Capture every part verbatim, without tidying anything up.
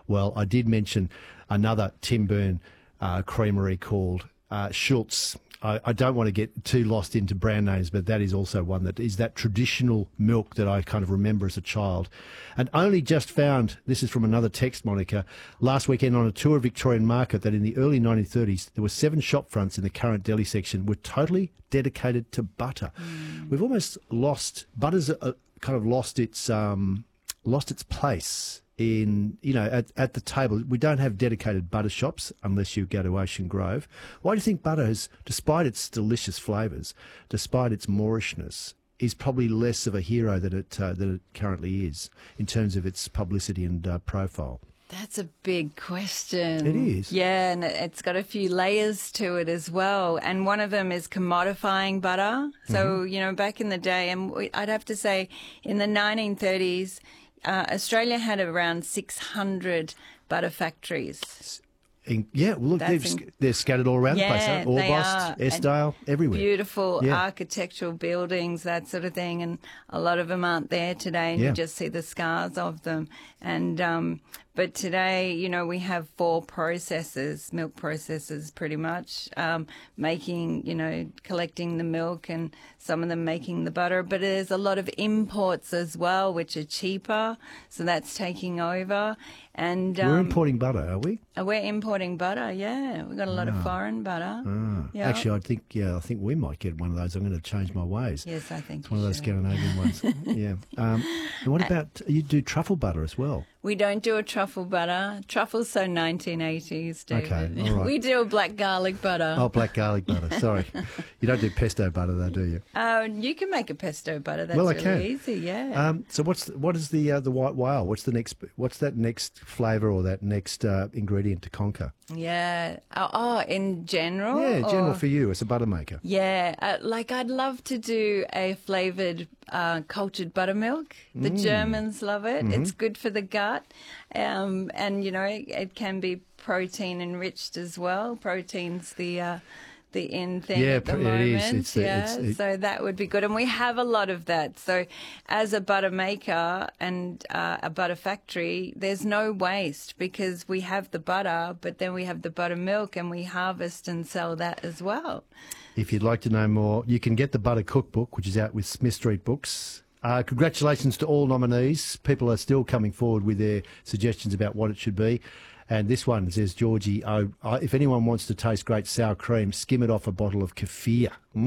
Well, I did mention another Tim Byrne uh, creamery called uh, Schultz. I, I don't want to get too lost into brand names, but that is also one that is that traditional milk that I kind of remember as a child. And only just found, this is from another text, Monica, last weekend on a tour of Victorian Market, that in the early nineteen thirties, there were seven shop fronts in the current deli section were totally dedicated to butter. Mm. We've almost lost, butter's uh, kind of lost its, um, lost its place in, you know, at, at the table. We don't have dedicated butter shops unless you go to Ocean Grove. Why do you think butter has, despite its delicious flavours, despite its Moorishness, is probably less of a hero than it, uh, than it currently is in terms of its publicity and uh, profile? That's a big question. It is. Yeah, and it's got a few layers to it as well. And one of them is commodifying butter. So, mm-hmm. you know, back in the day, and we, I'd have to say in the nineteen thirties, Uh, Australia had around six hundred butter factories. In, yeah, well, look, they're, in, they're scattered all around yeah, the place. Huh? Orbost, Eskdale, everywhere. Beautiful yeah. architectural buildings, that sort of thing. And a lot of them aren't there today, and yeah. you just see the scars of them. And um, but today, you know, we have four processors, milk processors pretty much, um, making, you know, collecting the milk, and some of them making the butter. But there's a lot of imports as well, which are cheaper. So that's taking over. And um, we're importing butter, are we? We're importing butter, yeah. We've got a lot ah. of foreign butter. Ah. Yep. Actually, I think, yeah, I think we might get one of those. I'm going to change my ways. Yes, I think it's one of those should. Scandinavian ones. yeah. Um, and what about, you do truffle butter as well? We don't do a truffle butter. Truffle's so nineteen eighties, David. Okay, all right. We do a black garlic butter. Oh, black garlic butter. Sorry. You don't do pesto butter, though, do you? Uh, you can make a pesto butter. That's well, I really can. easy, yeah. Um, so what's what is the uh, the white whale? What's the next? What's that next flavour or that next uh, ingredient to conquer? Yeah. Oh, oh in general? Yeah, general or? for you as a butter maker. Yeah. Uh, like I'd love to do a flavoured uh, cultured buttermilk. The Mm. Germans love it. Mm-hmm. It's good for the gut. Um, and, you know, it, it can be protein enriched as well. Protein's the... Uh, the in thing yeah, at the it moment. is. It's the, yeah, it's, it, so that would be good. And we have a lot of that. So as a butter maker and uh, a butter factory, there's no waste because we have the butter, but then we have the buttermilk and we harvest and sell that as well. If you'd like to know more, you can get the Butter Cookbook, which is out with Smith Street Books. Uh, congratulations to all nominees. People are still coming forward with their suggestions about what it should be. And this one says, Georgie, oh, oh, if anyone wants to taste great sour cream, skim it off a bottle of kefir.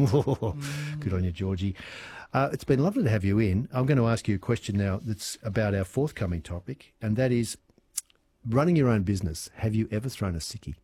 mm. Good on you, Georgie. Uh, it's been lovely to have you in. I'm going to ask you a question now that's about our forthcoming topic, and that is running your own business. Have you ever thrown a sickie?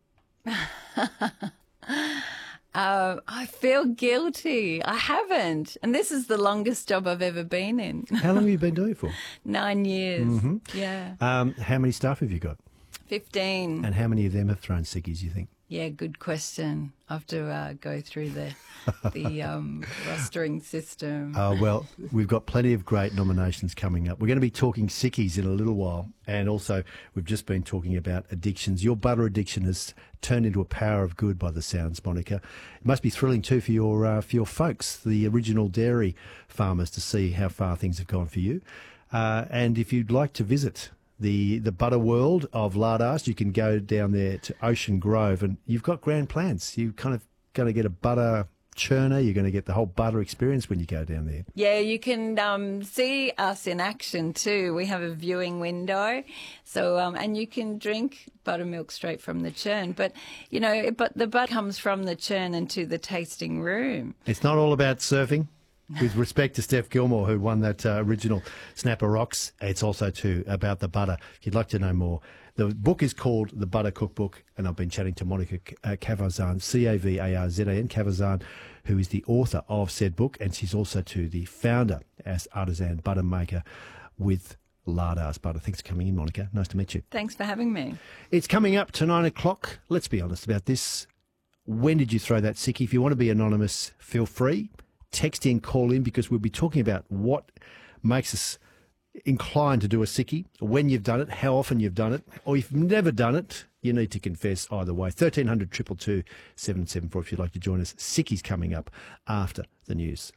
Uh, I feel guilty. I haven't. And this is the longest job I've ever been in. How long have you been doing it for? Nine years. Mm-hmm. Yeah. Um, how many staff have you got? Fifteen. And how many of them have thrown sickies, you think? Yeah, good question. I have to uh, go through the the um, rostering system. Uh, well, we've got plenty of great nominations coming up. We're going to be talking sickies in a little while, and also we've just been talking about addictions. Your butter addiction has turned into a power of good by the sounds, Monica. It must be thrilling too for your uh, for your folks, the original dairy farmers, to see how far things have gone for you. Uh, and if you'd like to visit the the butter world of Lardas, you can go down there to Ocean Grove, and you've got grand plans. You're kind of going to get a butter churner. You're going to get the whole butter experience when you go down there. Yeah, you can um, see us in action too. We have a viewing window, so um, and you can drink buttermilk straight from the churn. But you know, but the butter comes from the churn into the tasting room. It's not all about surfing. With respect to Steph Gilmore, who won that uh, original Snapper Rocks, it's also too about the butter. If you'd like to know more, the book is called The Butter Cookbook, and I've been chatting to Monica uh, Cavarzan, C A V A R Z A N, Cavarzan, who is the author of said book, and she's also to the founder as artisan butter maker with Lardas Butter. Thanks for coming in, Monica. Nice to meet you. Thanks for having me. It's coming up to nine o'clock. Let's be honest about this. When did you throw that sickie? If you want to be anonymous, feel free. Text in, call in, because we'll be talking about what makes us inclined to do a sickie, when you've done it, how often you've done it, or if you've never done it, you need to confess either way. thirteen hundred, two two two, seven seven four if you'd like to join us. Sickie's coming up after the news.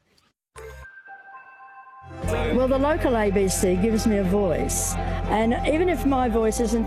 Well, the local A B C gives me a voice, and even if my voice isn't